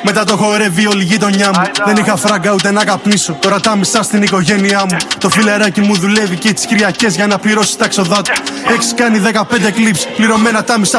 Μετά το χορεύει όλη η γειτονιά μου. Δεν είχα φράγκα ούτε να καπνίσω. Τώρα τα μισά στην οικογένειά μου. Το φιλεράκι μου δουλεύει και τις Κυριακές για να πληρώσει τα έξοδά του. Έχεις κάνει 15 κλιπς, πληρωμένα τα μισά